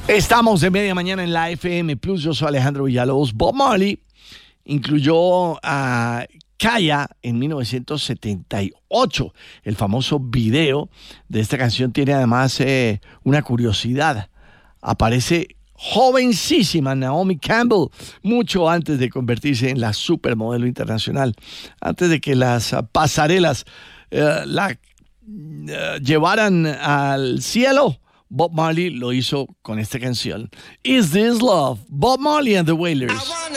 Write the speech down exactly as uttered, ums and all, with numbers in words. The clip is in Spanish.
Estamos de media mañana en la F M Plus. Yo soy Alejandro Villalobos. Bob Marley incluyó a Kaya en mil novecientos setenta y ocho. El famoso video de esta canción tiene además eh, una curiosidad. Aparece jovencísima Naomi Campbell, mucho antes de convertirse en la supermodelo internacional, antes de que las uh, pasarelas uh, la uh, llevaran al cielo. Bob Marley lo hizo con esta canción. Is This Love? Bob Marley and the Wailers.